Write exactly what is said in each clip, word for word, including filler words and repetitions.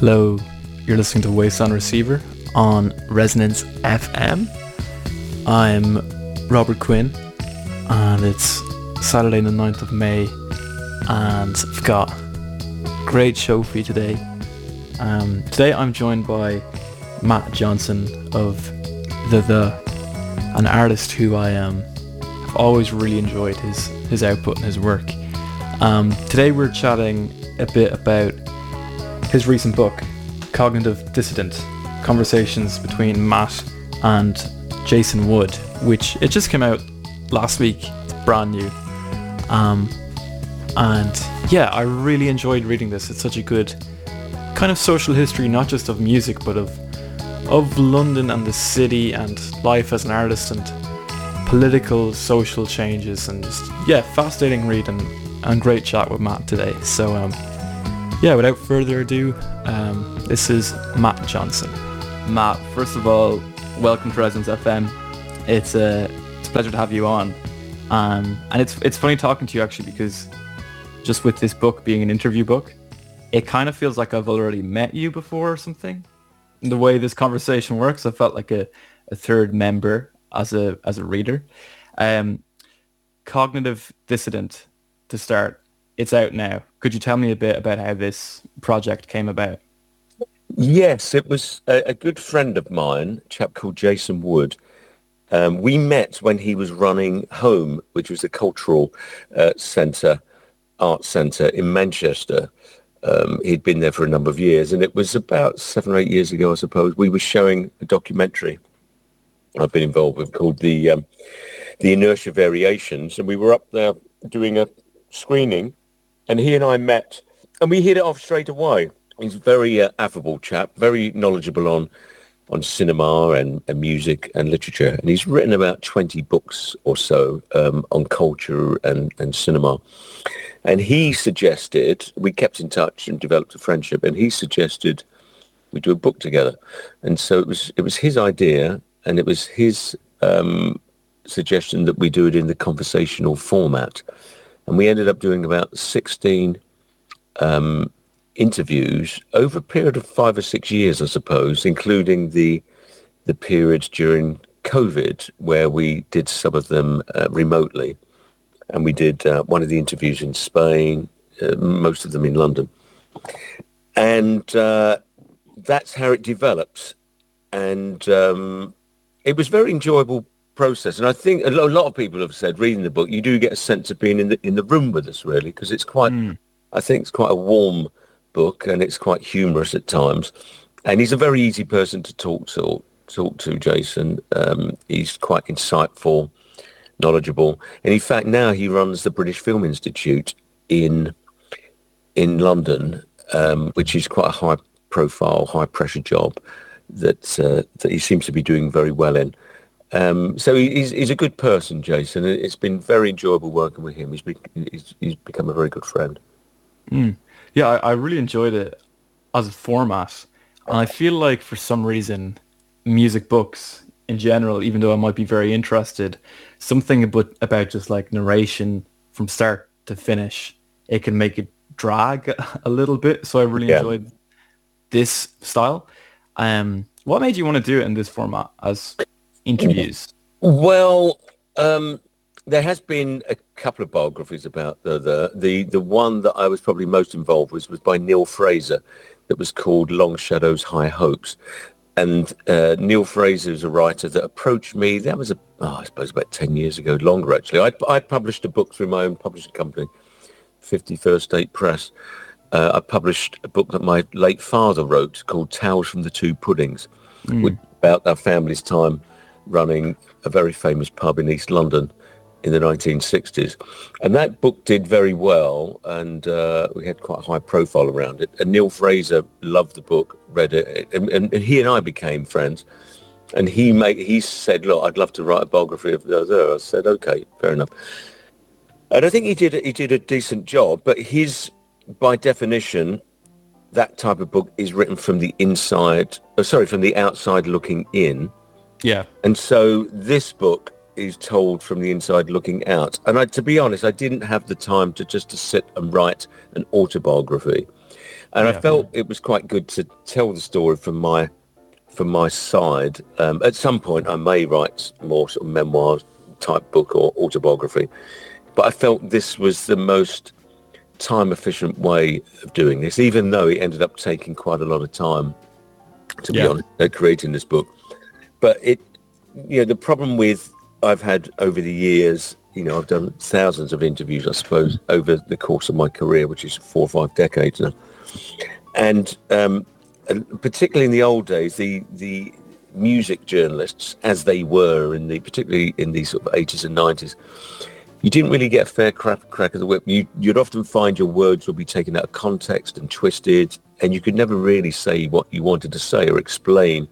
Hello, you're listening to Waste on Receiver on Resonance F M. I'm Robert Quinn and it's Saturday the ninth of May and I've got a great show for you today. Um, today I'm joined by Matt Johnson of The The, an artist who I um, have always really enjoyed his, his output and his work. Um, today we're chatting a bit about his recent book, Cognitive Dissident, Conversations between Matt and Jason Wood, which it just came out last week. It's brand new. Um, and yeah, I really enjoyed reading this. It's such a good kind of social history, not just of music, but of of London and the city and life as an artist and political, social changes, and just, yeah, fascinating read and, and great chat with Matt today. So um, yeah, without further ado, um, this is Matt Johnson. Matt, first of all, welcome to Resonance F M. It's a, it's a pleasure to have you on. Um, and it's it's funny talking to you actually, because just with this book being an interview book, it kind of feels like I've already met you before or something. The way this conversation works, I felt like a, a third member as a as a reader. Um, Cognitive Dissident, to start. It's out now. Could you tell me a bit about how this project came about? Yes, it was a, a good friend of mine, a chap called Jason Wood. Um, we met when he was running Home, which was a cultural uh, centre, art centre in Manchester. Um, he'd been there for a number of years, and it was about seven or eight years ago, I suppose. We were showing a documentary I've been involved with called the um, the Inertia Variations, and we were up there doing a screening. And he and I met, and we hit it off straight away. He's a very uh, affable chap, very knowledgeable on on cinema and, and music and literature. And he's written about twenty books or so um, on culture and, and cinema. And he suggested, we kept in touch and developed a friendship, and he suggested we do a book together. And so it was it was his idea, and it was his um, suggestion that we do it in the conversational format. And we ended up doing about sixteen um, interviews over a period of five or six years, I suppose, including the the period during COVID where we did some of them uh, remotely. And we did uh, one of the interviews in Spain, uh, most of them in London. And uh, that's how it developed. And um, it was very enjoyable process, and I think a lot of people have said reading the book you do get a sense of being in the in the room with us, really, because it's quite mm. I think it's quite a warm book, and it's quite humorous at times, and he's a very easy person to talk to talk to Jason. Um, he's quite insightful, knowledgeable, and in fact now he runs the British Film Institute in in London, um, which is quite a high profile, high pressure job that uh, that he seems to be doing very well in. Um, so he's, he's a good person, Jason. It's been very enjoyable working with him. He's, be, he's, he's become a very good friend. Mm. Yeah, I, I really enjoyed it as a format. And I feel like for some reason, music books in general, even though I might be very interested, something about, about just like narration from start to finish, it can make it drag a little bit. So I really yeah. enjoyed this style. Um, what made you want to do it in this format as interviews? Well, um, there has been a couple of biographies about the, the the the one that I was probably most involved with was by Neil Fraser, that was called Long Shadows, High Hopes. And uh, Neil Fraser is a writer that approached me. That was, a, oh, I suppose, about ten years ago, longer actually. I I published a book through my own publishing company, fifty-first State Press. Uh, I published a book that my late father wrote called Tales from the Two Puddings, mm. which, about our family's time running a very famous pub in East London in the nineteen sixties. And that book did very well, and uh, we had quite a high profile around it. And Neil Fraser loved the book, read it, and, and, and he and I became friends. And he made, he said, look, I'd love to write a biography of those. I said, okay, fair enough. And I think he did, he did a decent job, but his, by definition, that type of book is written from the inside, oh, sorry, from the outside looking in. Yeah. And so this book is told from the inside looking out. And I, to be honest, I didn't have the time to just to sit and write an autobiography. And Yeah. I felt it was quite good to tell the story from my from my side. Um, at some point, I may write more sort of memoir type book or autobiography, but I felt this was the most time efficient way of doing this, even though it ended up taking quite a lot of time, to be Yeah. honest, uh, creating this book. But it, you know, the problem with I've had over the years, you know, I've done thousands of interviews, I suppose, over the course of my career, which is four or five decades now. And um, particularly in the old days, the the music journalists, as they were in the, particularly in the sort of eighties and nineties, you didn't really get a fair crack, crack of the whip. You, you'd often find your words would be taken out of context and twisted, and you could never really say what you wanted to say or explain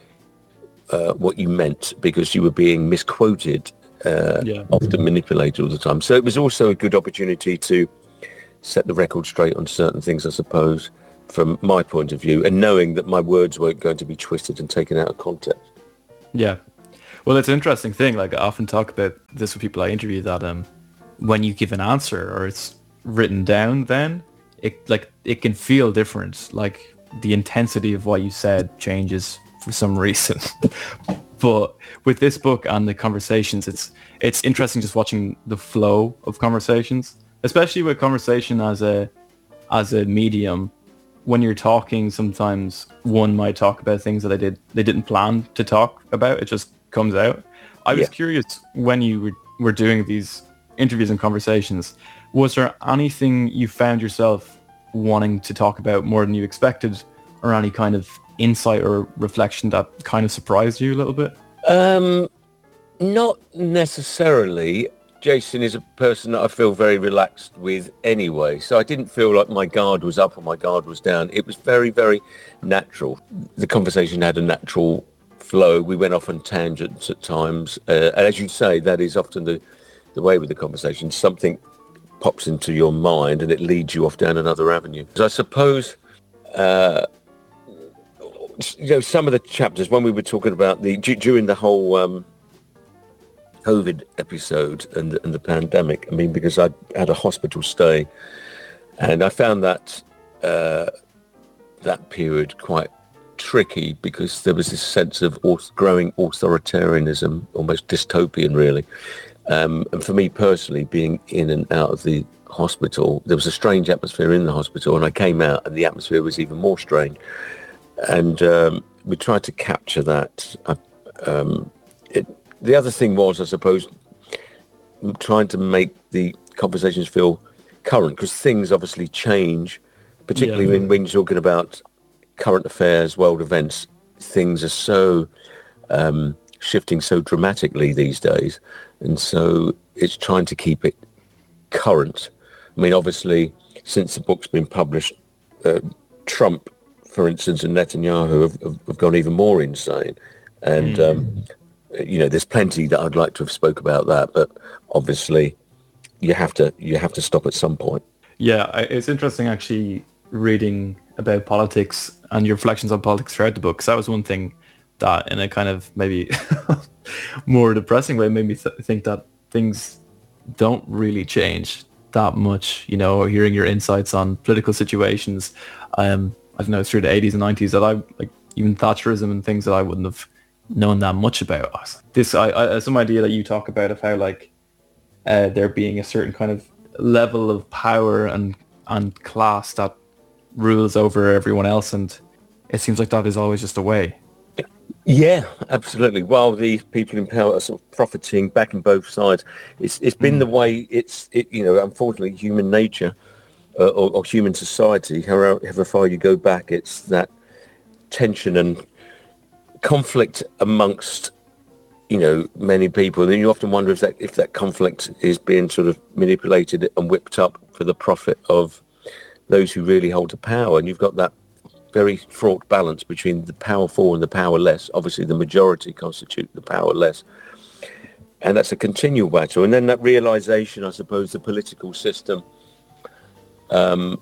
uh, what you meant, because you were being misquoted, uh, Yeah. often manipulated all the time. So it was also a good opportunity to set the record straight on certain things, I suppose, from my point of view, and knowing that my words weren't going to be twisted and taken out of context. Yeah. Well, it's an interesting thing. Like, I often talk about this with people I interview, that um, when you give an answer or it's written down, then it like it can feel different. Like, the intensity of what you said changes for some reason. But with this book and the conversations, it's it's interesting just watching the flow of conversations, especially with conversation as a as a medium. When you're talking, sometimes one might talk about things that they did they didn't plan to talk about. It just comes out. I was Yeah. curious, when you were, were doing these interviews and conversations, was there anything you found yourself wanting to talk about more than you expected, or any kind of insight or reflection that kind of surprised you a little bit? Um, not necessarily. Jason is a person that I feel very relaxed with anyway, so I didn't feel like my guard was up or my guard was down. It was very, very natural. The conversation had a natural flow. We went off on tangents at times, uh, and as you say, that is often the, the way with the conversation. Something pops into your mind and it leads you off down another avenue. So I suppose, uh, you know, some of the chapters, when we were talking about the, d- during the whole um, COVID episode and, the- and the pandemic, I mean, because I had a hospital stay, and I found that uh, that period quite tricky, because there was this sense of auth- growing authoritarianism, almost dystopian, really. Um, and for me personally, being in and out of the hospital, there was a strange atmosphere in the hospital, and I came out and the atmosphere was even more strange. And um, we tried to capture that. Uh, um, it, the other thing was, I suppose, trying to make the conversations feel current, because things obviously change, particularly Yeah. when, when you're talking about current affairs, world events. Things are so um, shifting so dramatically these days, and so it's trying to keep it current. I mean, obviously, since the book's been published, uh, Trump, for instance, and Netanyahu have, have, have gone even more insane. And, mm. um, you know, there's plenty that I'd like to have spoke about that, but obviously you have to you have to stop at some point. Yeah, I- it's interesting actually reading about politics and your reflections on politics throughout the book, because that was one thing that, in a kind of maybe more depressing way, made me th- think that things don't really change that much. You know, hearing your insights on political situations, um, I don't know, through the eighties and nineties, that I, like, even Thatcherism and things that I wouldn't have known that much about. This, I, I some idea that you talk about of how, like, uh, there being a certain kind of level of power and and class that rules over everyone else, and it seems like that is always just a way. Yeah, absolutely. While the people in power are sort of profiting back on both sides, it's it's been mm. the way it's it you know unfortunately human nature uh, or, or human society, however far you go back, it's that tension and conflict amongst you know many people, and you often wonder if that if that conflict is being sort of manipulated and whipped up for the profit of those who really hold the power. And you've got that very fraught balance between the powerful and the powerless. Obviously, the majority constitute the powerless, and that's a continual battle. And then that realization, I suppose, the political system, um,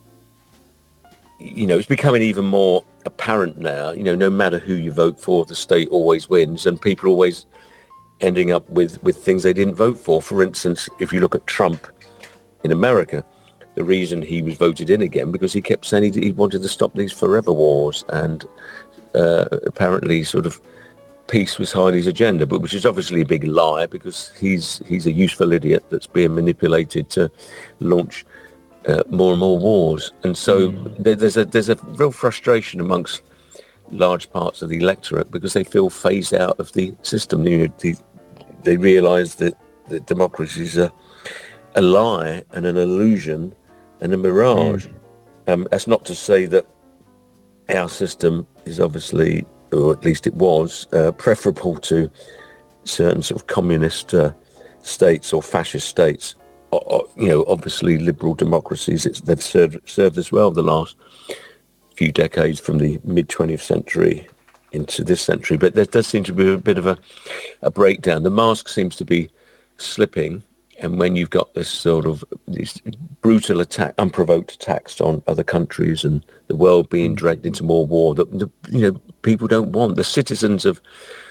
you know, it's becoming even more apparent now. You know, no matter who you vote for, the state always wins, and people always ending up with, with things they didn't vote for. For instance, if you look at Trump in America, the reason he was voted in again, because he kept saying he, he wanted to stop these forever wars, and uh, apparently sort of peace was high on his agenda, but which is obviously a big lie, because he's he's a useful idiot that's being manipulated to launch uh, more and more wars. And so mm. there, there's a there's a real frustration amongst large parts of the electorate, because they feel phased out of the system. You know, the, they realise that, that democracy is a, a lie and an illusion and a mirage. Mm. Um, that's not to say that our system is obviously, or at least it was, uh, preferable to certain sort of communist uh, states or fascist states. Or, or, you know, obviously liberal democracies, it's, they've served served us well the last few decades, from the mid twentieth century into this century. But there does seem to be a bit of a, a breakdown. The mask seems to be slipping, and when you've got this sort of these brutal attack, unprovoked attacks on other countries, and the world being dragged into more war that the, you know, people don't want. The citizens of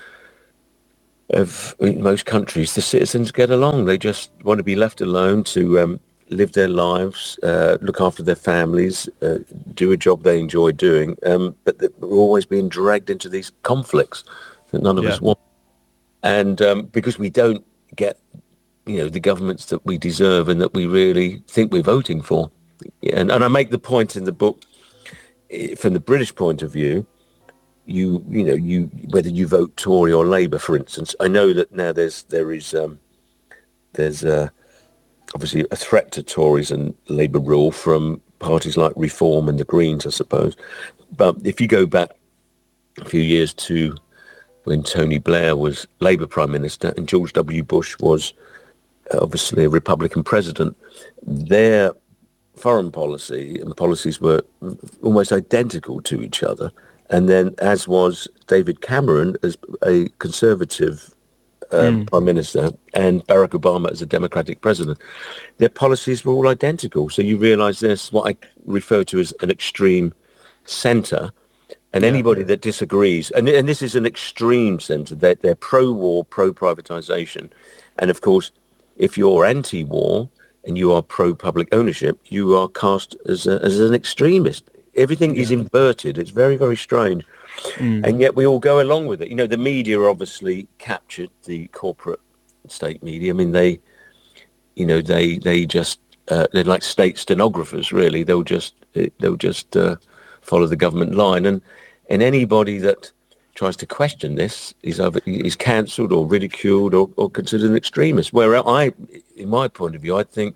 of in most countries, the citizens get along. They just want to be left alone to um, live their lives, uh, look after their families, uh, do a job they enjoy doing. Um, but we're always being dragged into these conflicts that none of yeah. us want. And um, because we don't get, you know, the governments that we deserve and that we really think we're voting for. And, and I make the point in the book, from the British point of view, you you know, you whether you vote Tory or Labour, for instance. I know that now there's there is um, there's uh, obviously a threat to Tories and Labour rule from parties like Reform and the Greens, I suppose. But if you go back a few years to when Tony Blair was Labour Prime Minister and George W. Bush was obviously a Republican president, their foreign policy and policies were almost identical to each other. And then, as was David Cameron as a Conservative um, mm. Prime Minister, and Barack Obama as a Democratic president, their policies were all identical. So you realise there's what I refer to as an extreme centre, and yeah. anybody that disagrees, and, and this is an extreme centre, they're, they're pro-war, pro-privatisation. And of course, if you're anti-war and you are pro-public ownership, you are cast as, a, as an extremist. Everything yeah. is inverted. It's very, very strange. Mm. And yet we all go along with it. You know, the media obviously captured the corporate state media. I mean, they, you know, they they just, uh, they're like state stenographers, really. They'll just, they'll just uh, follow the government line. And, and anybody that tries to question this is either is cancelled or ridiculed or, or considered an extremist. Where I, in my point of view, I think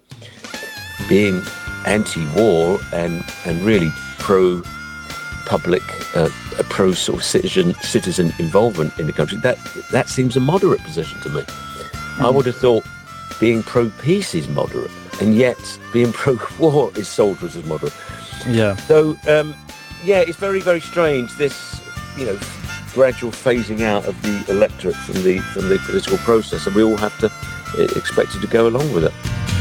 being anti-war and, and really pro-public, uh, pro sort of citizen citizen involvement in the country, that that seems a moderate position to me. Mm. I would have thought being pro-peace is moderate, and yet being pro-war is sold to us as moderate. Yeah. So, um, yeah, it's very, very strange, this, you know, gradual phasing out of the electorate from the from the political process, and we all have to uh, expect it to go along with it.